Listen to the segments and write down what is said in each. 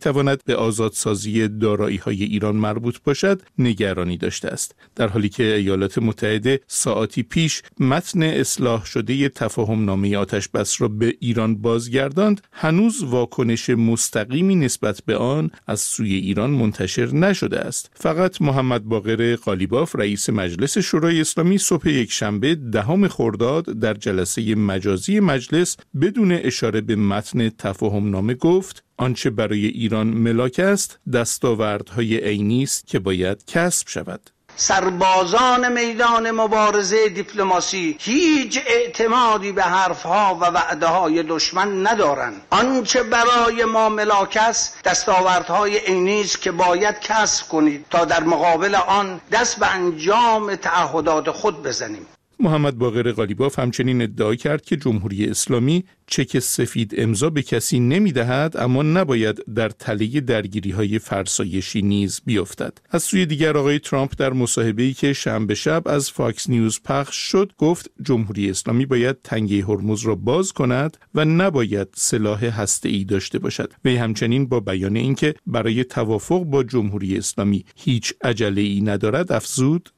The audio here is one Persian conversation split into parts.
میتواند به آزادسازی دارایی‌های ایران مربوط باشد نگرانی داشته است، در حالی که ایالات متحده ساعاتی پیش متن اصلاح شده تفاهم‌نامه آتش‌بس را به ایران بازگرداند. هنوز واکنش مستقیمی نسبت به آن از سوی ایران منتشر نشده است. فقط محمد باقر قالیباف رئیس مجلس شورای اسلامی صبح یکشنبه 10 خرداد در جلسه مجازی مجلس بدون اشاره به متن تفاهم‌نامه گفت آنچه برای ایران ملاک است دستاوردهای عینی است که باید کسب شود. سربازان میدان مبارزه دیپلماسی هیچ اعتمادی به حرفها و وعده‌های دشمن ندارند. آنچه برای ما ملاک است دستاوردهای عینی است که باید کسب کنید تا در مقابل آن دست به انجام تعهدات خود بزنیم. محمد باقر قالیباف همچنین ادعا کرد که جمهوری اسلامی چک سفید امضا به کسی نمی‌دهد، اما نباید در تله درگیری‌های فرسایشی نیز بیفتد. از سوی دیگر آقای ترامپ در مصاحبه‌ای که شنبه شب از فاکس نیوز پخش شد گفت جمهوری اسلامی باید تنگه هرمز را باز کند و نباید سلاح هسته‌ای داشته باشد. وی همچنین با بیان اینکه برای توافق با جمهوری اسلامی هیچ عجله‌ای ندارد افزود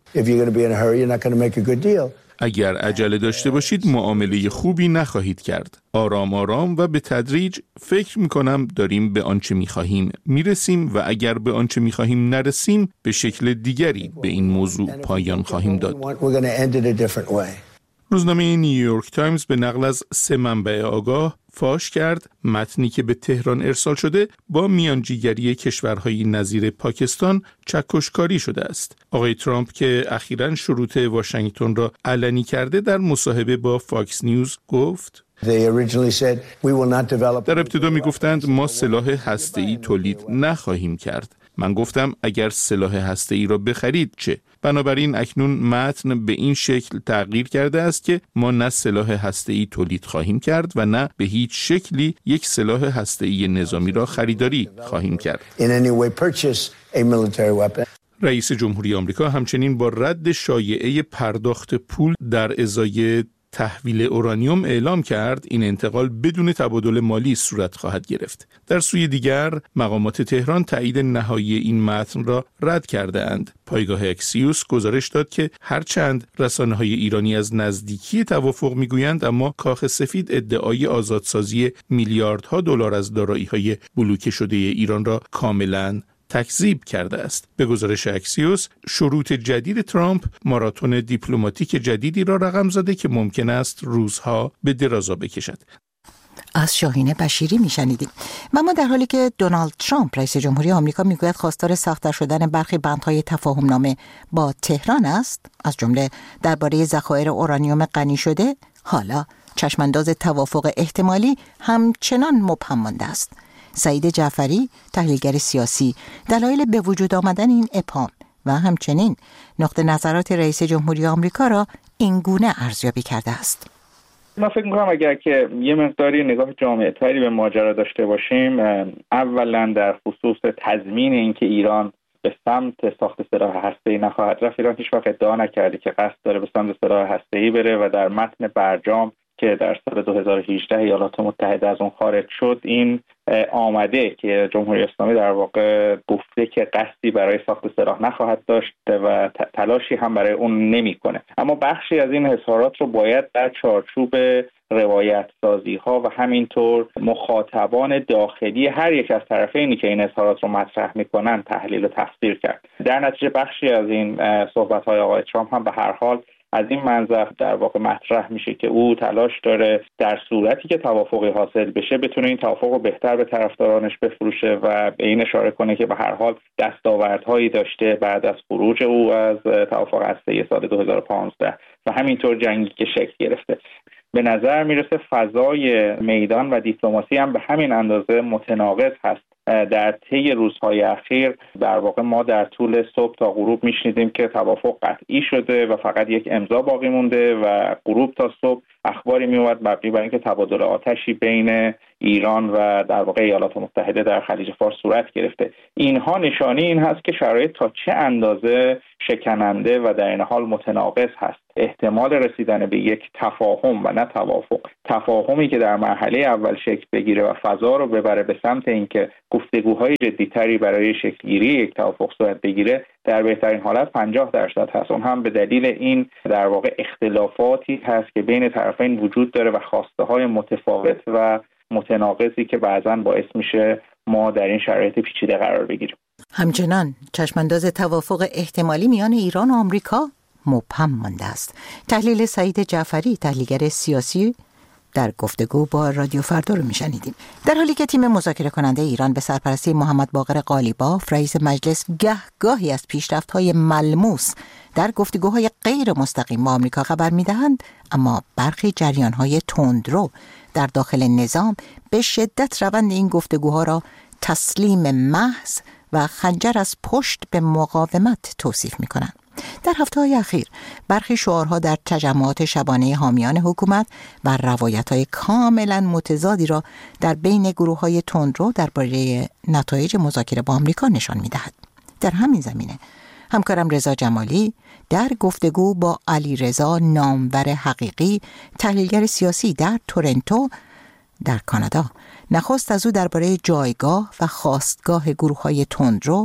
اگر عجله داشته باشید معامله خوبی نخواهید کرد. آرام آرام و به تدریج فکر می‌کنم داریم به آنچه می‌خواهیم میرسیم و اگر به آنچه می‌خواهیم نرسیم به شکل دیگری به این موضوع پایان خواهیم داد. روزنامه نیویورک تایمز به نقل از 3 منبع آگاه فاش کرد متنی که به تهران ارسال شده با میانجیگری کشورهای نظیر پاکستان چکشکاری شده است. آقای ترامپ که اخیراً شروط واشنگتن را علنی کرده در مصاحبه با فاکس نیوز گفت در ابتدا می گفتند ما سلاح هسته‌ای تولید نخواهیم کرد. من گفتم اگر سلاح هسته‌ای را بخرید چه؟ بنابراین اکنون متن به این شکل تغییر کرده است که ما نه سلاح هسته‌ای تولید خواهیم کرد و نه به هیچ شکلی یک سلاح هسته‌ای نظامی را خریداری خواهیم کرد. رئیس جمهوری آمریکا همچنین با رد شایعه پرداخت پول در ازای تحویل اورانیوم اعلام کرد این انتقال بدون تبادل مالی صورت خواهد گرفت. در سوی دیگر مقامات تهران تایید نهایی این متن را رد کرده اند. پایگاه اکسیوس گزارش داد که هرچند رسانه‌های ایرانی از نزدیکی توافق میگویند، اما کاخ سفید ادعای آزادسازی میلیاردها دلار از دارایی‌های بلوکه شده ایران را کاملاً تکذیب کرده است. به گزارش اکسیوس شروط جدید ترامپ ماراتون دیپلماتیک جدیدی را رقم زده که ممکن است روزها به درازا بکشد. از شاهین بشیری میشنیدیم. و ما در حالی که دونالد ترامپ رئیس جمهوری آمریکا میگوید خواستار سخت‌تر شدن برخی بندهای تفاهم‌نامه با تهران است، از جمله درباره ذخایر اورانیوم غنی شده، حالا چشمانداز توافق احتمالی همچنان مبهم مانده است. سعید جعفری، تحلیلگر سیاسی، دلایل به وجود آمدن این ابهام و همچنین نقطه نظرات رئیس جمهوری آمریکا را این گونه ارزیابی کرده است. من فکر می‌کنم اگر که یه مقداری نگاه جامع‌تری به ماجرا داشته باشیم، اولا در خصوص تضمین اینکه ایران به سمت ساخت سلاح هسته‌ای نخواهد رفت، ایران هیچ وقت ادعا نکرده که قصد داره به سمت سلاح هسته‌ای بره و در متن برجام که در سال 2018 ایالات متحده از اون خارج شد این آمده که جمهوری اسلامی در واقع گفته که قصدی برای ساخت سلاح نخواهد داشت و تلاشی هم برای اون نمی‌کنه. اما بخشی از این اظهارات رو باید در چارچوب روایت سازی ها و همینطور مخاطبان داخلی هر یک از طرفینی که این اظهارات رو مطرح میکنن تحلیل و تفسیر کرد. در نتیجه بخشی از این صحبت های آقای ترامپ هم به هر حال از این منظر در واقع مطرح میشه که او تلاش داره در صورتی که توافقی حاصل بشه بتونه این توافق رو بهتر به طرفدارانش بفروشه و به این اشاره کنه که به هر حال دستاوردهایی داشته بعد از خروج او از توافق هسته‌ای سال 2015 و همینطور جنگی که شکل گرفته. به نظر میرسه فضای میدان و دیپلماسی هم به همین اندازه متناقض هست. در طی روزهای اخیر در واقع ما در طول صبح تا غروب میشنیدیم که توافق قطعی شده و فقط یک امضا باقی مونده و غروب تا صبح اخباری میومد مبنی بر اینکه تبادل آتشی بین ایران و در واقع ایالات متحده در خلیج فارس صورت گرفته. اینها نشانه این هست که شرایط تا چه اندازه شکننده و در این حال متناقض هست. احتمال رسیدن به یک تفاهم و نه توافق، تفاهمی که در مرحله اول شکل بگیره و فضا رو ببره به سمت اینکه گفتگوهای جدی‌تری برای شکل‌گیری یک توافق صورت بگیره، در بهترین حالت 50% هست. اون هم به دلیل این در واقع اختلافاتی هست که بین طرفین وجود داره و خواسته‌های متفاوت و متناقضی که بعضاً باعث میشه ما در این شرایط پیچیده قرار بگیریم. همچنان چشمانداز توافق احتمالی میان ایران و آمریکا مبهم مانده است. تحلیل سعید جعفری، تحلیلگر سیاسی، در گفتگو با رادیو فردا رو میشنیدیم. در حالی که تیم مذاکره کننده ایران به سرپرستی محمد باقر قالیباف رئیس مجلس گاهی از پیشرفت‌های ملموس در گفتگوهای غیر مستقیم با آمریکا خبر میدهند، اما برخی جریان‌های تندرو در داخل نظام به شدت روند این گفتگوها را تسلیم محض و خنجر از پشت به مقاومت توصیف می‌کنند. در هفته‌های اخیر برخی شعارها در تجمعات شبانه حامیان حکومت و روایت‌های کاملا متضادی را در بین گروه‌های تندرو درباره نتایج مذاکره با آمریکا نشان می‌دهد. در همین زمینه همکارم رضا جمالی در گفتگو با علیرضا نامور حقیقی، تحلیلگر سیاسی در تورنتو در کانادا، نخست از او درباره جایگاه و خواستگاه گروه‌های تندرو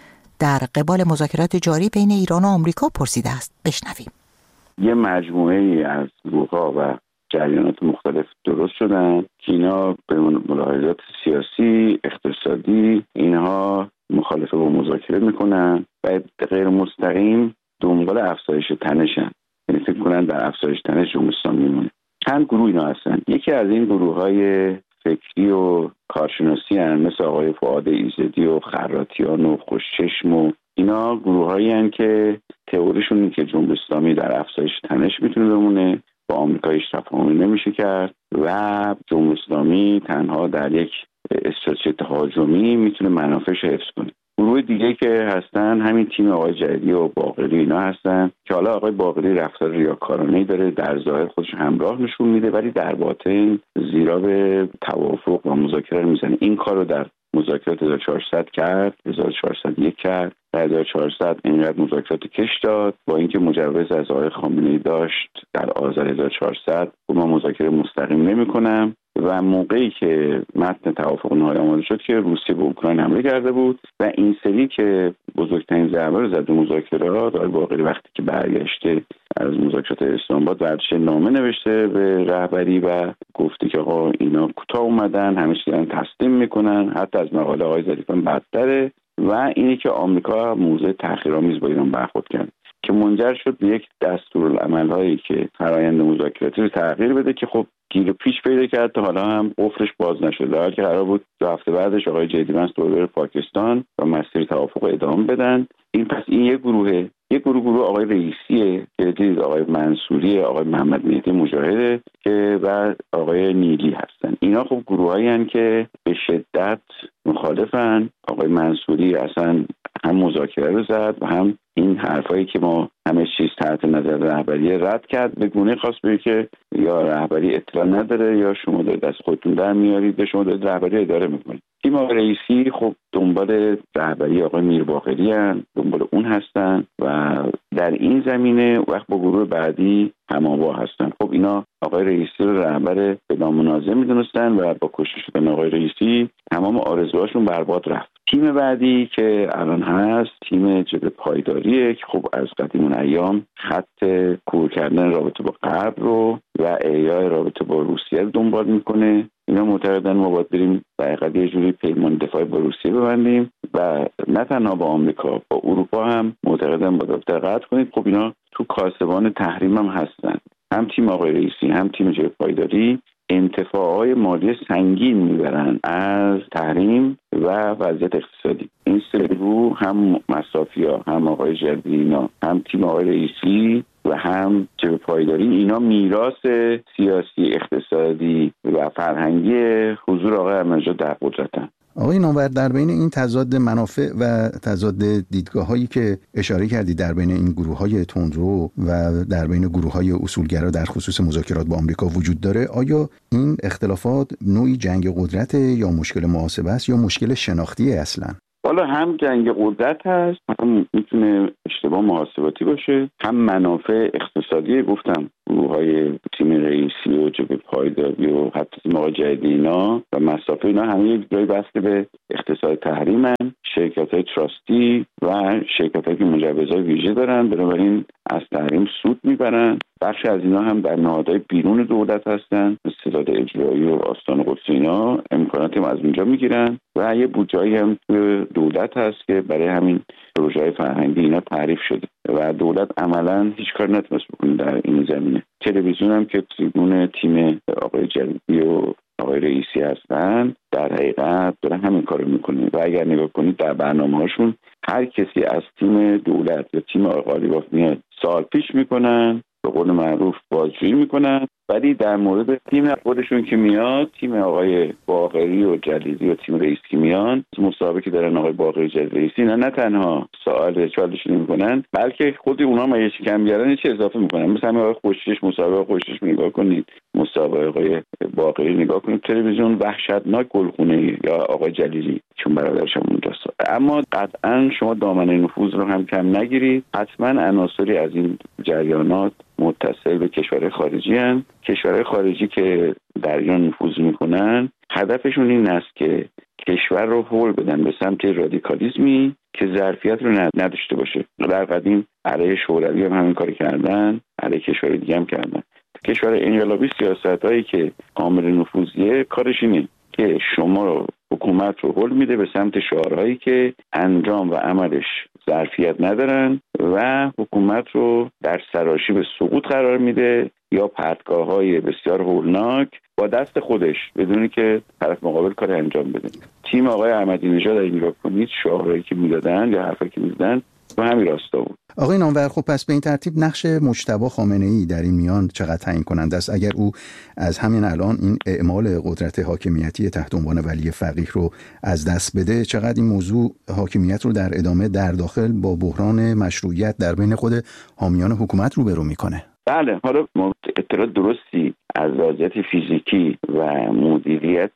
در قبال مذاکرات جاری بین ایران و آمریکا پرسیده است. بشنویم. یه مجموعه ای از گروه‌ها و جریانات مختلف درست شدن که اینا به ملاحظات سیاسی، اقتصادی اینها مخالفه با مذاکره میکنن و غیر مستقیم دنبال افزایش تنشن. یعنی فکر کنن در افزایش تنش جمهوری اسلامی میمونه. چند گروه اینا هستن. یکی از این گروه‌های فکری و کارشناسی هستن مثل آقای فؤاد ایزدی و خراتیان و خوشچشم و اینا گروه‌هایی هستن که تئوریشون اینه که جمهوری اسلامی در افزایش تنش میتونه بمونه، با آمریکا هیچ تفاهمی نمیشه کرد و جمهوری اسلامی تنها در یک استراتژی تهاجمی میتونه منافعش رو حفظ کنه. گروه دیگه که هستن همین تیم آقای جدیدی و باقری اینا هستن که حالا آقای باقری رفتار ریاکارانه‌ای داره، در ظاهر خودش همراه نشون میده ولی در باطن زیرا به توافق و مذاکره میزنه. این کارو در مذاکرات 1400 کرد، 1401 کرد، در 1400 اینقدر مذاکرات کش داد با اینکه مجوز از آقای خامنه‌ای داشت در آذر 1400 ما مذاکره مستقیم نمی‌کنم و موقعی که متن توافق نهایی آماده شد که روسیه به اوکراین حمله کرده بود و این سری که بزرگترین ضربه رو زد به مذاکرات، آقای باقری وقتی که برگشته از مذاکرات اسلام آباد ورزش نامه نوشته به رهبری و گفته که آقا اینا کوتاه اومدن، همه چیز دارن تسلیم میکنن، حتی از مقاله آقای ظریفیان بدتره و اینی که آمریکا موضع تحقیرآمیز با ایران برخورد کرد که منجر شد به یک دستورالعمل‌هایی که فرآیند مذاکراتی رو تغییر بده که خب گیر پیش پیدا کرد تا حالا هم قفلش باز نشد. در حالی که قرار بود 2 هفته بعدش آقای جدیدمنس دوباره پاکستان و مسیر توافق ادامه بدن. این یک گروهه. یک گروه آقای رئیسیه که دید آقای منصوری، آقای محمد مهدی مجاهده که و آقای نیلی هستن. اینا خب گروهایی هستن که به شدت مخالفن. آقای منصوری اصلا هم مذاکره رو زد و هم این حرفایی که ما همه چیز تحت نظر رهبری رد کرد، به گونه خاص بگه که یا رهبری اطلاع نداره یا شما دارید از خودتون در میارید یا شما دارید رهبری اداره میکنید. تیم آقای رئیسی خب دنبال رهبری آقای میرباقری هستن، دنبال اون هستن و در این زمینه وقت با گروه بعدی هم‌آوا هستن. خب اینا آقای رئیسی رو رهبر به نام منازع میدونستن و با کشته شدن آقای رئیسی تمام آرزوهاشون برباد رفت. تیم بعدی که الان هست تیم جبهه پایداریه که خب از قدیم ایام خط کور کردن رابطه با غرب رو و احیای رابطه با روسیه رو دنبال میکنه. اینا معتقدن ما باید بریم در یه جوری پیمان دفاعی با روسیه ببندیم و نه تنها با آمریکا، با اروپا هم معتقدن با رابطه قطع کنید. خب اینا تو کاسبان تحریم هم هستن. هم تیم آقای رئیسی هم تیم جبهه پایداری انتفاعهای مالی سنگین میبرن از تحریم و وضعیت اقتصادی. این سه گروه هم مصافی‌ها، هم آقای جدیدینا، هم تیم آقای رئیسی و هم جبهه پایداری، اینا میراث سیاسی، اقتصادی و فرهنگی حضور آقای احمدی‌نژاد در قدرتن. آقای نامور، در بین این تضاد منافع و تضاد دیدگاه‌هایی که اشاره کردید در بین این گروه‌های تندرو و در بین گروه‌های اصولگرا در خصوص مذاکرات با آمریکا وجود داره، آیا این اختلافات نوعی جنگ قدرت یا مشکل محاسبه است یا مشکل شناختی اصلاً؟ حالا هم جنگ قدرت هست، هم میتونه اشتباه محاسباتی باشه، هم منافع اقتصادی. گفتم گروه‌های تیم رئیسی و جبهه پایداری و حتی تیم آقای جدیدی اینا و مسافه اینا همه یک جایی بسته به اقتصاد تحریمن، شرکت‌های تراستی و شرکت‌هایی که مجوزهای ویژه دارن، بنابراین از تحریم سود میبرن. بخش از اینا هم در نهادهای بیرون دولت هستن، ستاد اجرایی و آستان قدس اینا، امکاناتی هم از اونجا میگیرن و یه بودجه‌ای هم تو دولت هست که برای همین پروژه‌های فرهنگی اینا تعریف شده و دولت عملاً هیچ کار نتونست بکنه در این زمینه. تلویزیون هم که تریبون تیم آقای جلیلی و آقای رئیسی هستن در حقیقت دارن همین کارو میکنه و اگر نگاه کنید در برنامه‌هاشون هر کسی از تیم دولت یا تیم آقای قالیباف میاد سوال پیش میکنن، به قول معروف بازجویی میکنن، ولی در مورد تیم خودشون که میاد، تیم آقای باقری و جلیلی و تیم رئیسی که میان مصاحبه که دارن آقای باقری جلیلی رئیسی، نه تنها سوالش نمیکنن بلکه خود اونها ما یه کم بیارن چه اضافه میکنن. مثلا آقای خوشش مصاحبه خوشش نگاه کنید، مصاحبه آقای باقری نگاه کنید، تلویزیون وحشتناک گلخونه یا آقای جلیلی چون برادرش اونجاست. اما قطعا شما دامنه نفوذ رو هم کم نگیرید. حتما عناصری از این جریانات متصل به کشورهای خارجی هستند. کشورهای خارجی که در ایران نفوذ میکنن هدفشون این است که کشور رو هول بدن به سمت رادیکالیسمی که ظرفیت رو نداشته باشه. در قدیم علیه شوروی هم همین کار کردن، علیه کشورهای دیگه هم کردن. کشور انقلابی سیاستایی که عامل نفوذیه کارش اینه که شما رو حکومت رو هول میده به سمت شعارهایی که انجام و عملش ظرفیت ندارن و حکومت رو در سراشیب سقوط قرار میده یا پرتگاه‌های بسیار هولناک با دست خودش بدونی که طرف مقابل کار انجام بده. تیم آقای احمدی نژاد اگه نگاه کنید شعارهایی که میدادن یا حرفایی که میدادن و همین راستا بود. آقای نامور، خب پس به این ترتیب نقش مجتبی خامنه‌ای در این میان چقدر تعیین کننده است؟ اگر او از همین الان این اعمال قدرت حاکمیتی تحت عنوان ولی فقیه رو از دست بده، چقدر این موضوع حاکمیت رو در ادامه در داخل با بحران مشروعیت در بین خود حامیان حکومت روبرو میکنه؟ بله، حالا ما اطلاع درستی از وضعیت فیزیکی و مدیریت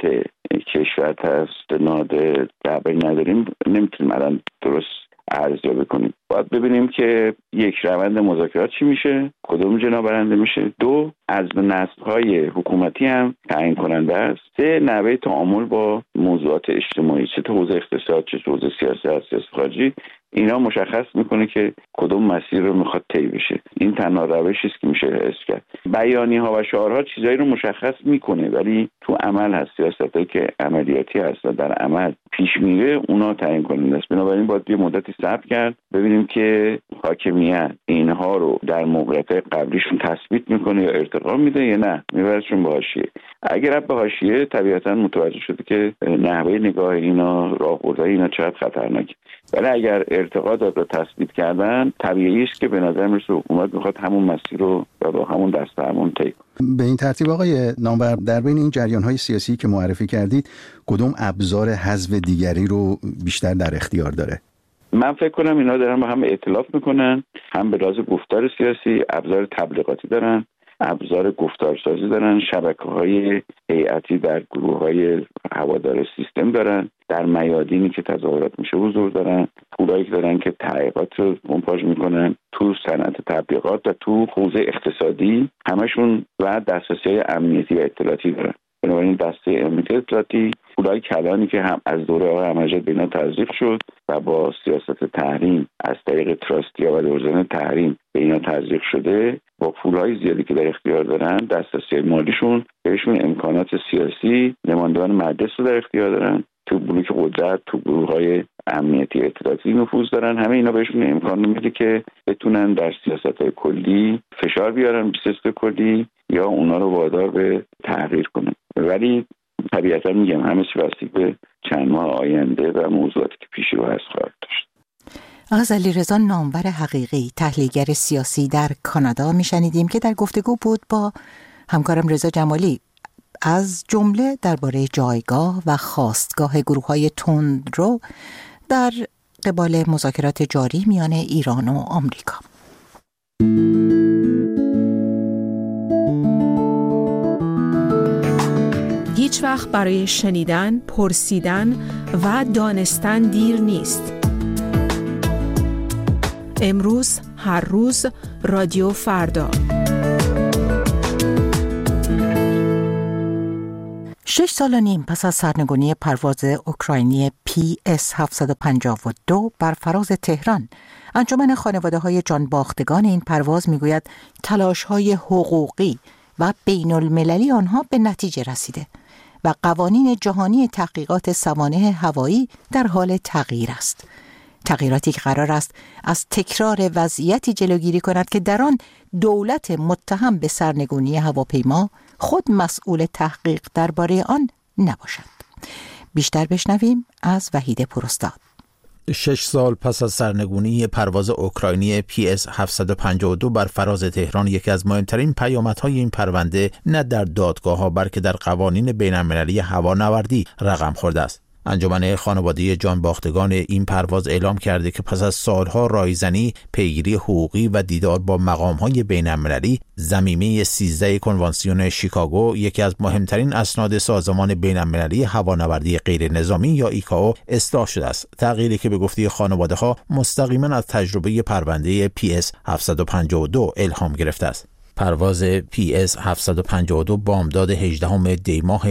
کشور استناد در نداریم، نمیتونیم الان درست ارزیابی کنیم. باید ببینیم که یک روند مذاکرات چی میشه، کدوم جنا برنده میشه، دو از نسل‌های حکومتی هم تعیین کننده است، سه نحوه تعامل با موضوعات اجتماعی، چه تو حوزه اقتصاد چه تو حوزه سیاست خارجی، اینا مشخص میکنه که کدوم مسیر رو میخواد طی بشه. این تنها روشی است که میشه حس کرد. بیانیه‌ها و شعارها چیزایی رو مشخص میکنه ولی تو عمل هست، سیاستایی که عملیاتی هست و در عمل پیش میره اونا تعیین کننده است. بنابراین باید یه مدتی صبر کرد ببینیم که حاکمیت اینها رو در موقعیت قبلیشون تثبیت میکنه یا ارتقا میده یا نه میبرشون به حاشیه. اگر به حاشیه طبیعتا متوجه شده که نحوه نگاه اینا، راهبردهای اینا چقدر خطرناکه. ولی اگر ارتقا داد و تثبیت کردن، طبیعی است که به نظر میرسه حکومت میخواد همون مسیر رو و با همون دسته همون طی کنه. به این ترتیب آقای نامور، در بین این جریان‌های سیاسی که معرفی کردید کدوم ابزار حذف دیگری رو بیشتر در اختیار داره؟ من فکر کنم اینا دارن با هم ائتلاف میکنن، هم به راز گفتار سیاسی، ابزار تبلیغاتی دارن، ابزار گفتارسازی دارن، شبکه‌های هیئتی در گروه‌های هوادار سیستم دارن، در میادینی که تظاهرات میشه حضور دارن، پولایی که دارن که تحقیقات رو مونتاژ میکنن تو صنعت تبلیغات و تو حوزه اقتصادی همشون و دسترسی امنیتی و اطلاعاتی دارن. بنابراین دسته امنیتی اطلاعاتی پولای کلانی که هم از دوره آقای احمدی به اینا تزریق شد و با سیاست تحریم از طریق تراستیا و دورزن تحریم به اینا تزریق شده، با پولای زیادی که در اختیار دارن، دسترسی مالیشون بهشون امکانات سیاسی، نمایندگان مجلس رو در اختیار دارن، تو بلوک قدرت، تو گروه‌های امنیتی اطلاعاتی نفوذ دارن. همه اینا بهشون امکان میده که بتونن در سیاست‌های کلی فشار بیارن به سیاست کلی یا اونا رو وادار به تغییر کنن. ولی طبیعتا میگم همه چی بستگی به چند ماه آینده و موضوعاتی که پیش رو هست خواهد داشت. آقای علیرضا نامور حقیقی، تحلیلگر سیاسی در کانادا میشنیدیم که در گفتگو بود با همکارم رضا جمالی. از جمله درباره جایگاه و خاستگاه گروه‌های تندرو در قبال مذاکرات جاری میان ایران و آمریکا. هیچ وقت برای شنیدن، پرسیدن و دانستن دیر نیست. امروز، هر روز، رادیو فردا. 6 سال و نیم پس از سرنگونی پرواز اوکراینی PS-752 بر فراز تهران، انجمن خانواده‌های جانباختگان این پرواز میگوید تلاش‌های حقوقی و بین‌المللی آنها به نتیجه رسیده و قوانین جهانی تحقیقات سوانح هوایی در حال تغییر است. تغییراتی که قرار است از تکرار وضعیتی جلوگیری کند که در آن دولت متهم به سرنگونی هواپیما خود مسئول تحقیق درباره آن نباشد. بیشتر بشنویم از وحید پوراستاد. 6 سال پس از سرنگونی پرواز اوکراینی PS-752 بر فراز تهران، یکی از مهمترین پیامدهای این پرونده نه در دادگاه‌ها بلکه در قوانین بین‌المللی هوانوردی رقم خورده است. انجمن خانواده جانباختگان این پرواز اعلام کرده که پس از سالها رایزنی، پیگیری حقوقی و دیدار با مقام‌های بین‌المللی، ضمیمه 13 کنوانسیون شیکاگو، یکی از مهمترین اسناد سازمان بین‌المللی هوانوردی غیر نظامی یا ایکائو، اصلاح شده است. تغییری که به گفته خانواده‌ها مستقیما از تجربه پرونده PS-752 الهام گرفته است. پرواز PS-752 بامداد 18 دی ماه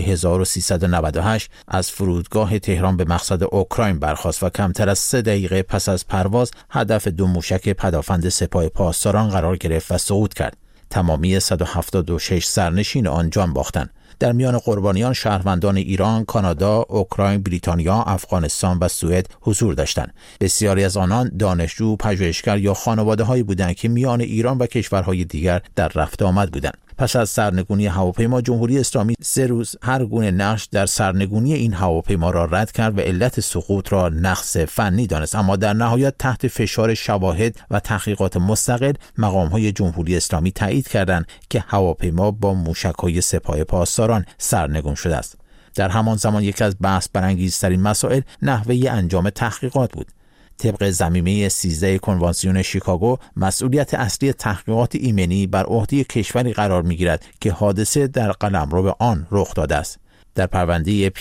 1398 از فرودگاه تهران به مقصد اوکراین برخاست و کمتر از 3 دقیقه پس از پرواز هدف 2 موشک پدافند سپاه پاسداران قرار گرفت و صعود کرد. تمامی 176 سرنشین آن جان باختند. در میان قربانیان شهروندان ایران، کانادا، اوکراین، بریتانیا، افغانستان و سوئد حضور داشتند. بسیاری از آنان دانشجو، پژوهشگر یا خانواده‌هایی بودند که میان ایران و کشورهای دیگر در رفت آمد بودند. پس از سرنگونی هواپیما، جمهوری اسلامی 3 روز هر گونه نقش در سرنگونی این هواپیما را رد کرد و علت سقوط را نقص فنی دانست، اما در نهایت تحت فشار شواهد و تحقیقات مستقل مقام‌های جمهوری اسلامی تایید کردند که هواپیما با موشک‌های سپاه پاسداران سرنگون شده است. در همان زمان یکی از بحث برانگیزترین مسائل نحوه انجام تحقیقات بود. طبق ضمیمه 13 کنوانسیون شیکاگو، مسئولیت اصلی تحقیقات ایمنی بر عهده کشوری قرار می‌گیرد که حادثه در قلمرو آن رخ داده است. در پرونده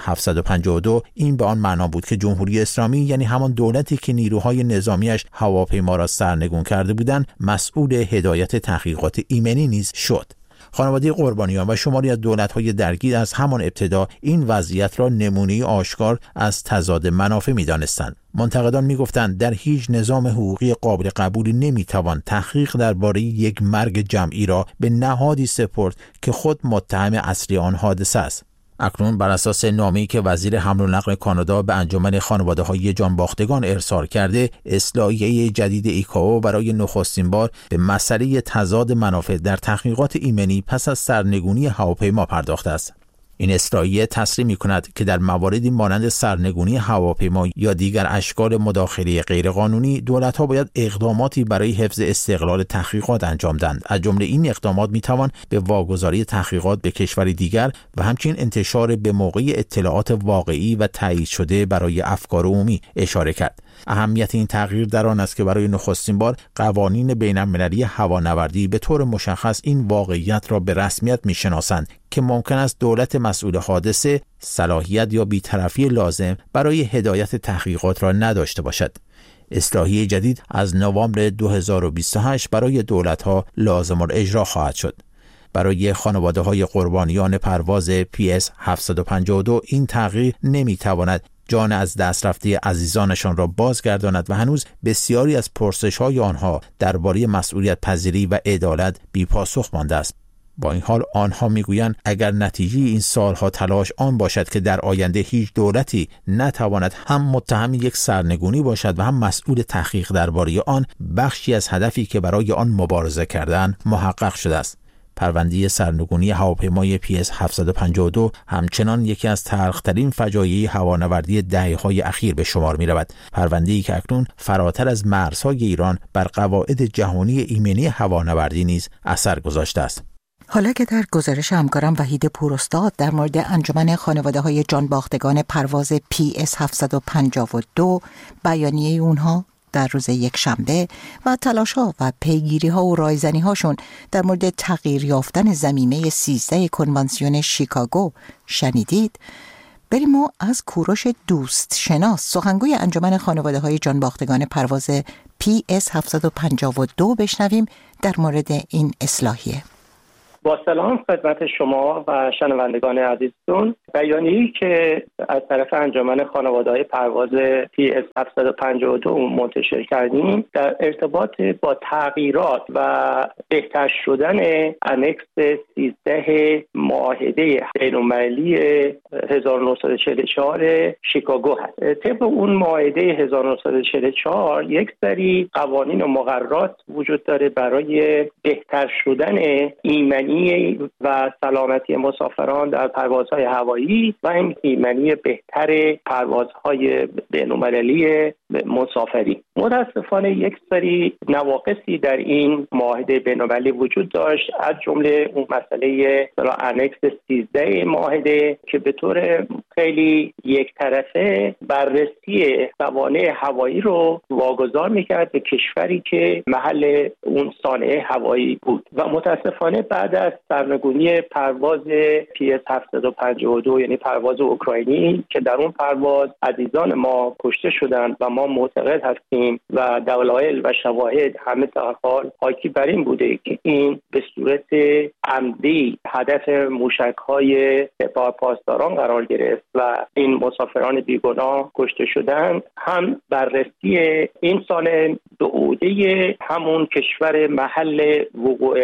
PS-752 این به آن معنا بود که جمهوری اسلامی، یعنی همان دولتی که نیروهای نظامیش هواپیما را سرنگون کرده بودند، مسئول هدایت تحقیقات ایمنی نیز شد. خانواده قربانیان و شماری از دولت‌های درگیر از همان ابتدا این وضعیت را نمونه آشکار از تضاد منافع می‌دانستند. منتقدان می‌گفتند در هیچ نظام حقوقی قابل قبولی نمی‌توان تحقیق درباره یک مرگ جمعی را به نهادی سپرد که خود متهم اصلی آن حادثه است. اکنون بر اساس نامه‌ای که وزیر حمل و نقل کانادا به انجمن خانواده‌های جانباختگان ارسال کرده، اصلاحیه جدید ایکائو برای نخستین بار به مسئله تضاد منافع در تحقیقات ایمنی پس از سرنگونی هواپیما پرداخته است. این اصلاحیه تصریح می‌کند که در مواردی مانند سرنگونی هواپیما یا دیگر اشکال مداخله غیرقانونی، دولت‌ها باید اقداماتی برای حفظ استقلال تحقیقات انجام دهند. از جمله این اقدامات می‌توان به واگذاری تحقیقات به کشوری دیگر و همچنین انتشار به موقع اطلاعات واقعی و تایید شده برای افکار عمومی اشاره کرد. اهمیت این تغییر در آن است که برای نخستین بار قوانین بین‌المللی هوانوردی به طور مشخص این واقعیت را به رسمیت می‌شناسند که ممکن است دولت مسئول حادثه صلاحیت یا بی‌طرفی لازم برای هدایت تحقیقات را نداشته باشد. اصلاحیه جدید از نوامبر 2028 برای دولت‌ها لازم الاجرا خواهد شد. برای خانواده‌های قربانیان پرواز PS-752 این تغییر نمی‌تواند جان از دست رفته عزیزانشان را بازگرداند و هنوز بسیاری از پرسش‌های آنها درباره مسئولیت پذیری و عدالت بی‌پاسخ مانده است. با این حال آنها میگویند اگر نتیجه این سالها تلاش آن باشد که در آینده هیچ دولتی نتواند هم متهم یک سرنگونی باشد و هم مسئول تحقیق درباره آن، بخشی از هدفی که برای آن مبارزه کردند محقق شده است. پرونده سرنگونی هواپیمای PS-752 همچنان یکی از تلخ‌ترین فجایع هوانوردی دهه‌های اخیر به شمار می‌رود. پرونده‌ای که اکنون فراتر از مرزهای ایران بر قواعد جهانی ایمنی هوانوردی نیز اثر گذاشته است. حالا که در گزارش همکارم وحید پوراستاد در مورد انجمن خانواده‌های جانباختگان پرواز PS 752 بیانیه اونها در روز یک شنبه و تلاش‌ها و پیگیری‌ها و رایزنی‌هاشون در مورد تغییر یافتن ضمیمه 13 کنوانسیون شیکاگو شنیدید، بریم ما از کوروش دوست شناس، سخنگوی انجمن خانواده‌های جانباختگان پرواز PS 752 بشنویم در مورد این اصلاحیه. با سلام خدمت شما و شنوندگان عزیزتون. بیانیه‌ای که از طرف انجمن خانواده‌های پرواز PS 752 منتشر کردیم در ارتباط با تغییرات و بهتر شدن انکس 13 معاهده بین‌المللی 1944 شیکاگو هست. طبق اون معاهده 1944 یک سری قوانین و مقررات وجود داره برای بهتر شدن ایمنی و سلامتی مسافران در پروازهای هوایی و ایمنی بهتر پروازهای بین‌المللی مسافری. متاسفانه یک سری نواقصی در این معاهده بین‌المللی وجود داشت، از جمله اون مسئله انکس 13 معاهده که به طور خیلی یک طرفه بررسی موانع هوایی رو واگذار میکرد به کشوری که محل اون صانع هوایی بود و متاسفانه بعد از سرنگونی پرواز PS 752 یعنی پرواز اوکراینی که در اون پرواز عزیزان ما کشته شدند و ما معتقد هستیم و دلایل و شواهد همه در حال حاکی بر این بوده که این به صورت عمدی هدف موشک‌های سپاه پاسداران قرار گرفت و این مسافران بیگناه کشته شدند، هم بررسی این صانع به عهده همون کشور محل وقوع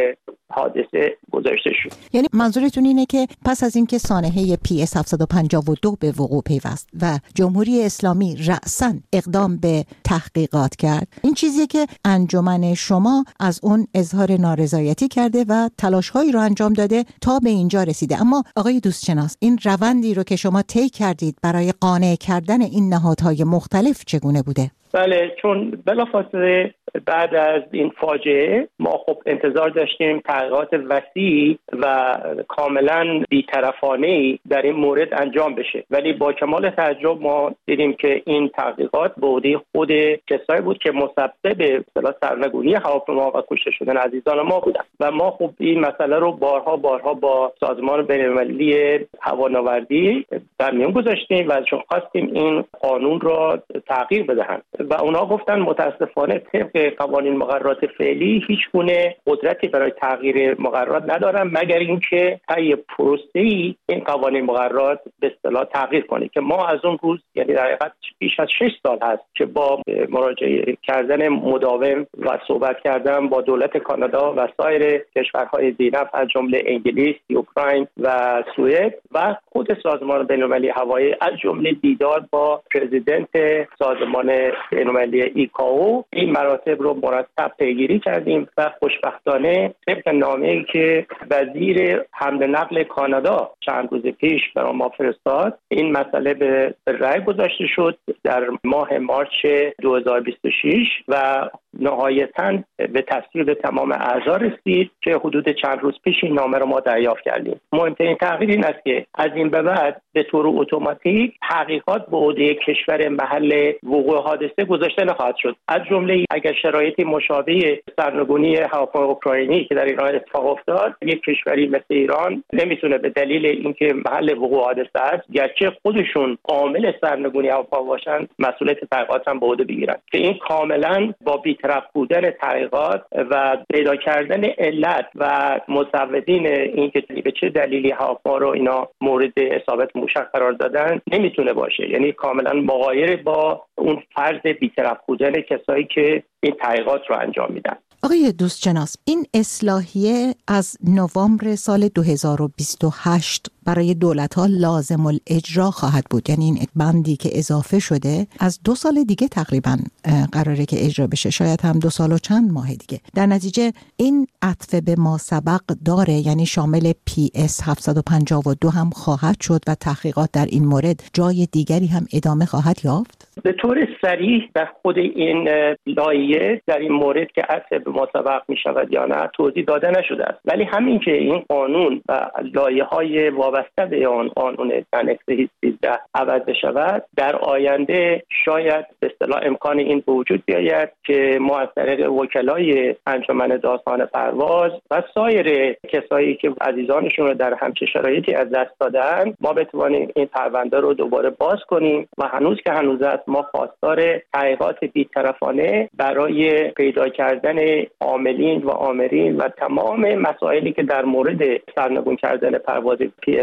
حادثه گذاشته شد. یعنی منظورتون اینه که پس از اینکه سانحه PS 752 به وقوع پیوست و جمهوری اسلامی رأساً اقدام به تحقیقات کرد، این چیزیه که انجمن شما از اون اظهار نارضایتی کرده و تلاش‌هایی رو انجام داده تا به اینجا رسیده. اما آقای دوستشناس، این روندی رو که شما طی کردید برای قانع کردن این نهادهای مختلف چگونه بوده؟ بله، چون بلافاصله بعد از این فاجعه ما خب انتظار داشتیم تحقیقات وسیع و کاملا بی‌طرفانه‌ای در این مورد انجام بشه، ولی با کمال تعجب ما دیدیم که این تحقیقات به عهده خود کسایی بود که مسبب سرنگونی هواپیما و کشته شدن عزیزان ما بودند و ما خب این مسئله رو بارها با سازمان بین‌المللی هوانوردی در میون گذاشتیم و ازشون خواستیم این قانون را تغییر بدهند و اونا گفتن متاسفانه طبق قوانین مقررات فعلی هیچ گونه قدرتی برای تغییر مقررات ندارن مگر اینکه طی پروسه‌ای این قوانین مقررات به اصطلاح تغییر کنه که ما از اون روز یعنی در حقیقت بیش از 6 سال هست که با مراجعه کردن مداوم و صحبت کردن با دولت کانادا و سایر کشورهای ذی‌نفع از جمله انگلیس، اوکراین و سوئد و خود سازمان بین‌المللی هوایی از جمله دیدار با پرزیدنت سازمان بین‌المللی ایکائو این مراتب رو مرتب پیگیری کردیم و خوشبختانه طبق نامه‌ای که وزیر حمل و نقل کانادا چند روز پیش برای ما فرستاد این مسئله به رأی گذاشته شد در ماه مارچ 2026 و نهایتاً به تصویب تمام اعضا رسید که حدود چند روز پیش این نامه رو ما دریافت کردیم. مهمترین تغییر این است که از این به بعد به طور اتوماتیک تحقیقات به عهده کشور محل وقوع حادثه گذاشته نخواهد شد. از جمله اگر شرایطی مشابه سرنگونی هواپیمای اوکراینی که در ایران اتفاق افتاد، یک کشوری مثل ایران نمیتونه به دلیل اینکه محل وقوع حادثه است گرچه خودشون عامل سرنگونی هواپیما باشن مسئولیت تحقیقات هم به عهده بگیرن که این کاملا با بی‌طرف بودن تحقیقات و پیدا کردن علت و مسببین اینکه به چه دلیلی هواپیما رو اینا مورد اصابت موشک قرار دادن نمیتونه باشه، یعنی کاملا مغایر با اون فرض بی‌طرف بودن کسایی که این تحقیقات رو انجام میدن. آقای دوستشناس، این اصلاحیه از نوامبر سال 2028 برای دولت‌ها لازم الاجرا خواهد بود، یعنی این بندی که اضافه شده از 2 سال دیگه تقریبا قراره که اجرا بشه، شاید هم 2 سال و چند ماه دیگه. در نتیجه این عطف به ما سبق داره، یعنی شامل PS 752 هم خواهد شد و تحقیقات در این مورد جای دیگری هم ادامه خواهد یافت. به طور صریح در خود این لایحه در این مورد که عطف به ما سبق می شود یا نه توضیح داده نشده است، ولی همین که این قانون و لایحه‌های وابسته به آن قانون انکس 13 عوض شود، در آینده شاید به اصطلاح امکان این به وجود بیاید که ما از طریق وکلای انجمن دادخواهان پرواز و سایر کسایی که عزیزانشون رو در همچین شرایطی از دست دادن، ما بتوانیم این پرونده رو دوباره باز کنیم و هنوز که هنوز است ما خواستار تحقیقات بی‌طرفانه برای پیدا کردن عاملین و آمرین و تمام مسائلی که در مورد سرنگون کردن پرواز PS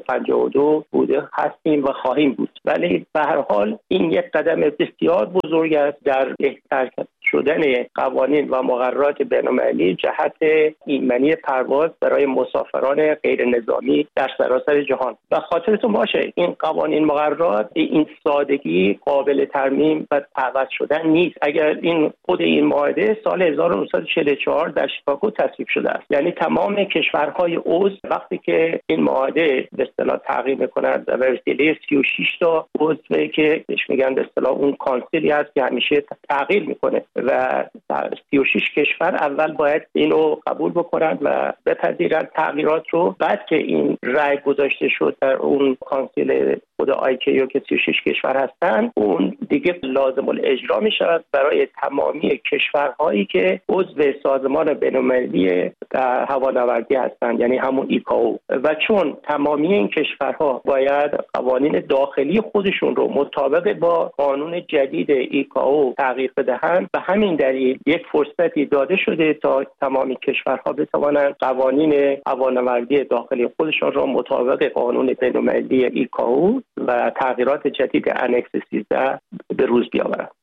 752 بوده هستیم و خواهیم بود. ولی به هر حال این یک قدم بسیار بزرگ است در بهتر شدن قوانین و مقررات بین‌المللی جهت ایمنی پرواز برای مسافران غیر نظامی در سراسر جهان. و خاطرتون باشه این قوانین مقررات این سادگی قابل ترمیم و عوض شدن نیست. اگر این خود این معاهده سال 1944 در شیکاگو تصویب شده است، یعنی تمام کشورهای عضو وقتی که این معاهده به اصطلاح تغییر می‌کنند و وسیله 36 تا عضو که بهش میگن به اصطلاح اون کانسیلی هست که همیشه تغییر میکنه و 36 کشور اول باید اینو قبول بکنند و بپذیرند تغییرات رو. بعد که این رأی گذاشته شد در اون کانسیل خود آیکیو که 36 کشور هستن، اون دیگه لازم الاجرا می شود برای تمامی کشورهایی که عضو سازمان بین‌المللی هوانوردی هستند، یعنی همون ایکائو. و چون تمامی این کشورها باید قوانین داخلی خودشون رو مطابق با قانون جدید ایکائو تغییر بدهند، به همین دلیل یک فرصتی داده شده تا تمامی کشورها بتوانند قوانین هوانوردی داخلی خودشون رو مطابق قانون بین‌المللی ایکائو و تغییرات جدید انکس 13 به روز بیاورند.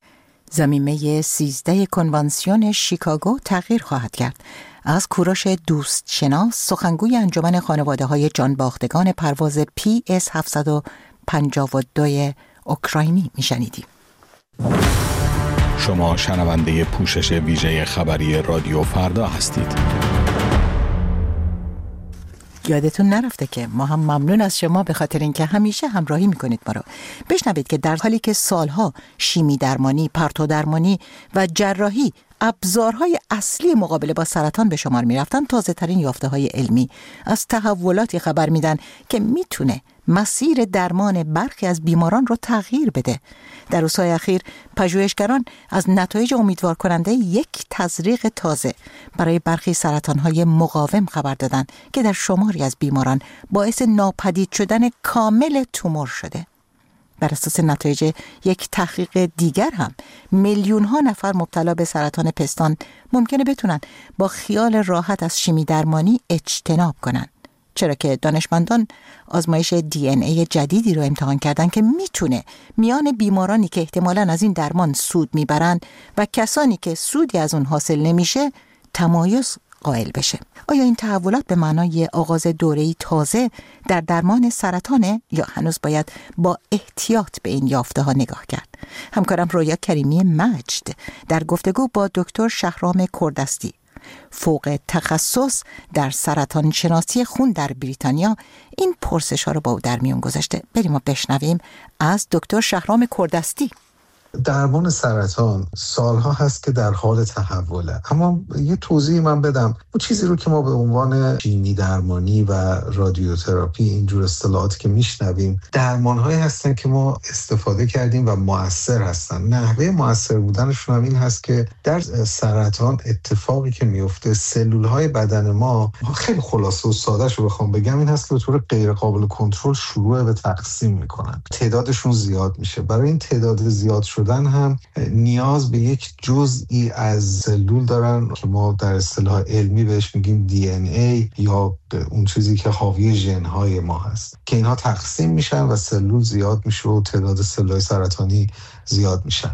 ضمیمه 13 کنوانسیون شیکاگو تغییر خواهد کرد. از کوروش دوست شناس، سخنگوی انجمن خانواده‌های جانباختگان پرواز PS 752 اوکراینی میشنیدیم. شما شنونده پوشش ویژه خبری رادیو فردا هستید. یادتون نرفته که ما هم ممنون از شما به خاطر اینکه همیشه همراهی میکنید ما رو. بشنوید که در حالی که سالها شیمی درمانی، پرتو درمانی و جراحی ابزارهای اصلی مقابله با سرطان به شمار میرفتن، تازه ترین یافته های علمی از تحولاتی خبر میدن که میتونه مسیر درمان برخی از بیماران رو تغییر بده. در روزهای اخیر پژوهشگران از نتایج امیدوار کننده یک تزریق تازه برای برخی سرطانهای مقاوم خبر دادن که در شماری از بیماران باعث ناپدید شدن کامل تومور شده. بر اساس نتایج یک تحقیق دیگر هم میلیون ها نفر مبتلا به سرطان پستان ممکنه بتونن با خیال راحت از شیمی درمانی اجتناب کنن، چرا که دانشمندان آزمایش DNA جدیدی رو امتحان کردن که میتونه میان بیمارانی که احتمالاً از این درمان سود میبرند و کسانی که سودی از اون حاصل نمیشه تمایز قائل بشه. آیا این تحولات به معنای آغاز دوره‌ای تازه در درمان سرطانه یا هنوز باید با احتیاط به این یافته‌ها نگاه کرد؟ همکارم رویا کریمی مجد در گفتگو با دکتر شهرام کردستی، فوق تخصص در سرطان شناسی خون در بریتانیا، این پرسش‌ها رو با او در میون گذاشته. بریم و بشنویم از دکتر شهرام کردستی. درمان سرطان سالها هست که در حال تحوله، اما یه توضیح من بدم. اون چیزی رو که ما به عنوان شیمی درمانی و رادیوتراپی اینجور اصطلاحاتی که میشنویم، درمان‌هایی هستن که ما استفاده کردیم و مؤثر هستن. نحوه مؤثر بودنشون هم این هست که در سرطان اتفاقی که میفته سلول‌های بدن ما، خیلی خلاصه و ساده‌ش رو بخوام بگم، این هست که به طور غیر قابل کنترل شروع به تقسیم میکنن. تعدادشون زیاد میشه. برای این تعداد زیاد شدن هم نیاز به یک جزئی از سلول دارن که ما در اصطلاح علمی بهش میگیم DNA یا اون چیزی که حاوی ژن‌های ما هست، که اینها تقسیم میشن و سلول زیاد میشه و تعداد سلول‌های سرطانی زیاد میشن.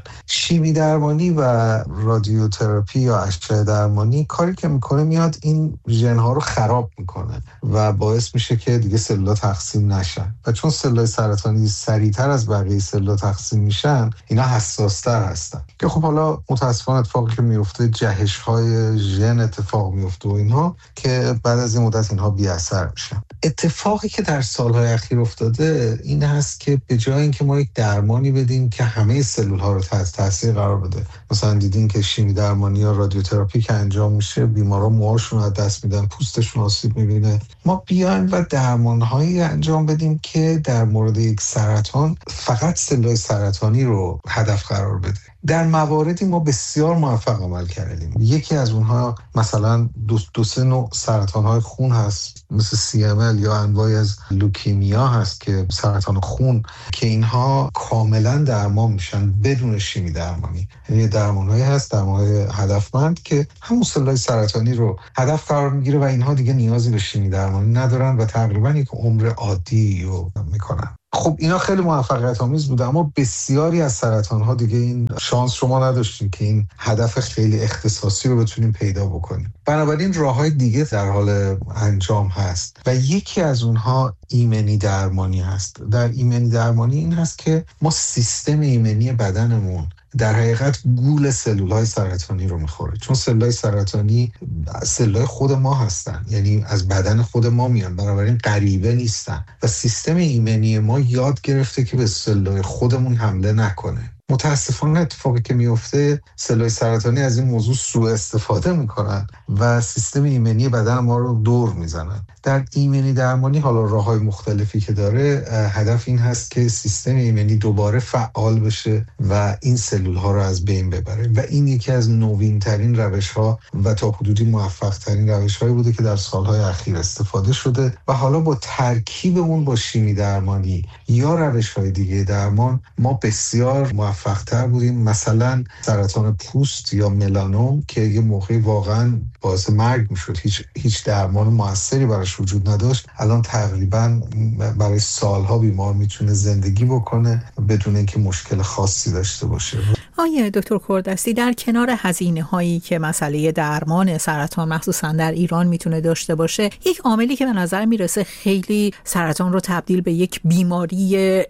شیمی درمانی و رادیوتراپی یا اشعه درمانی کاری که میکنه میاد این ژن‌ها رو خراب میکنه و باعث میشه که دیگه سلول‌ها تقسیم نشن و چون سلول‌های سرطانی سریعتر از بقیه سلول‌ها تقسیم میشن اینا حساس‌تر هستن که خب حالا متاسفانه اتفاقی که میفته جهش‌های ژن اتفاق میفته و اینها که بعد از این مدت اینها بی‌اثر میشن. اتفاقی که در سال‌های اخیر افتاده این هست که به جای اینکه ما یک درمانی بدیم که همه سلول‌ها رو تحت تاثیر قرار بده، مثلا دیدین که شیمی درمانی یا رادیوتراپی که انجام میشه بیمارا موهاشون رو از دست میدن، پوستشون آسیب میبینه، ما بیایم و درمان‌هایی انجام بدیم که در مورد یک سرطان فقط سلول‌های سرطانی رو هدف قرار بده. در مواردی ما بسیار موفق عمل کردیم. یکی از اونها مثلا دو سه نوع سرطان‌های خون هست مثل CML یا انواعی از لوکیمیا هست که سرطان خون که اینها کاملا درمان میشن بدون شیمی درمانی. یعنی درمان‌هایی هست، درمان‌های هدفمند که همون سلول‌های سرطانی رو هدف قرار میگیره و اینها دیگه نیازی به شیمی درمانی ندارن و تقریبا یک عمر عادی رو میکنن. خب اینا خیلی موفقیت آمیز بوده، اما بسیاری از سرطان‌ها دیگه این شانس رو ما نداشتیم که این هدف خیلی اختصاصی رو بتونیم پیدا بکنیم. بنابراین راه‌های دیگه در حال انجام هست و یکی از اونها ایمنی درمانی هست. در ایمنی درمانی این هست که ما سیستم ایمنی بدنمون در حقیقت گول سلول‌های سرطانی رو میخوره، چون سلول‌های سرطانی سلول‌های خود ما هستن، یعنی از بدن خود ما میان، بنابراین غریبه نیستن و سیستم ایمنی ما یاد گرفته که به سلول‌های خودمون حمله نکنه. متاسفانه اتفاقی که میفته سلول‌های سرطانی از این موضوع سوء استفاده میکنن و سیستم ایمنی بدن ما رو دور میزنن. در ایمنی درمانی حالا راه‌های مختلفی که داره، هدف این هست که سیستم ایمنی دوباره فعال بشه و این سلول‌ها رو از بین ببره و این یکی از نوین‌ترین روش‌ها و تا حدودی موفق‌ترین روش‌هایی بوده که در سال‌های اخیر استفاده شده و حالا با ترکیب اون با شیمی درمانی یا روش‌های دیگه درمان ما بسیار موفق‌تر بودیم. مثلا سرطان پوست یا ملانوم که یه موقعی واقعاً باعث مرگ میشد، هیچ درمان موثری براش وجود نداشت، الان تقریباً برای سالها بیمار میتونه زندگی بکنه بدون اینکه مشکل خاصی داشته باشه. آقای دکتر کوردستی، در کنار هزینه هایی که مسئله درمان سرطان مخصوصا در ایران میتونه داشته باشه، یک عاملی که به نظر میرسه خیلی سرطان رو تبدیل به یک بیماری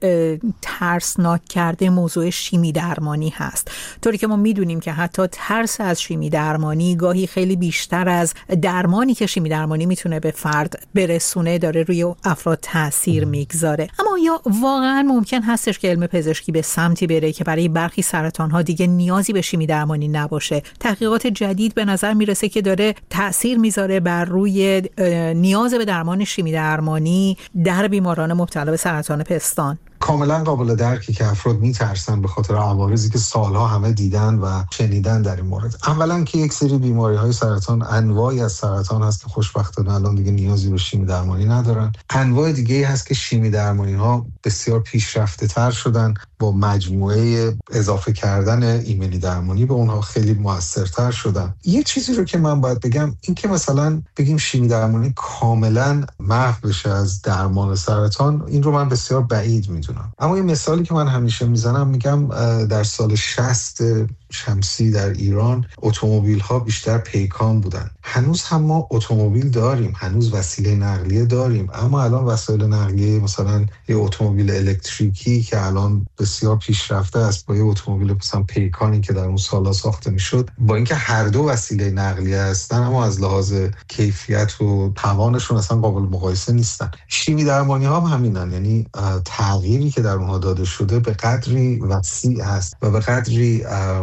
ترسناک کرده موضوع شیمی درمانی هست. طوری که ما میدونیم که حتی ترس از شیمی درمانی گاهی خیلی بیشتر از درمانی که شیمی درمانی میتونه به فرد برسونه داره روی افراد تاثیر میگذاره. اما یا واقعا ممکن هستش که علم پزشکی به سمتی بره که برای برخی سرطان‌ها دیگه نیازی به شیمی درمانی نباشه؟ تحقیقات جدید به نظر میرسه که داره تأثیر میذاره بر روی نیاز به درمان شیمی درمانی در بیماران مبتلا به سرطان پستان. کاملا قابل درکی که افراد میترسن به خاطر عوارضی که سالها همه دیدن و شنیدن در این مورد. اولا که یک سری بیماری‌های سرطان، انواعی از سرطان هست که خوشبختانه الان دیگه نیازی به شیمی درمانی ندارن. انواع دیگه‌ای هست که شیمی درمانی‌ها بسیار پیشرفته‌تر شدن، با مجموعه اضافه کردن ایمنی درمانی به اونها خیلی موثرتر شدن. یه چیزی رو که من باید بگم این که مثلا بگیم شیمی درمانی کاملا محو بشه از درمان سرطان، این رو من بسیار بعید میدونم. اما این مثالی که من همیشه میزنم، میگم در سال 60 شمسی در ایران اتومبیل ها بیشتر پیکان بودن. هنوز هم ما اتومبیل داریم، هنوز وسیله نقلیه داریم، اما الان وسایل نقلیه مثلا یه اتومبیل الکتریکی که الان بسیار پیشرفته است با یه اتومبیل مثلا پیکانی که در اون سالا ساخته میشد، با اینکه هر دو وسیله نقلیه هستن اما از لحاظ کیفیت و توانشون اصلا قابل مقایسه نیستن. شیمی درمانی ها هم همینن، یعنی تغییری که در اونها داده شده به قدری وسیع است و به قدری